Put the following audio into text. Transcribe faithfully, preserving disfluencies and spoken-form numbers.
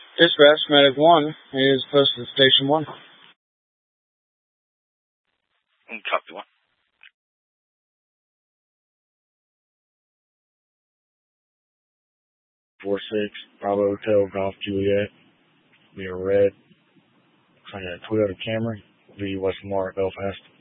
Dispatch, Medic one is posted at Station one. Copy one. four six, Bravo Hotel, Golf Juliet. We are red. Looks like a Toyota Camry, V West Lamar, Belfast.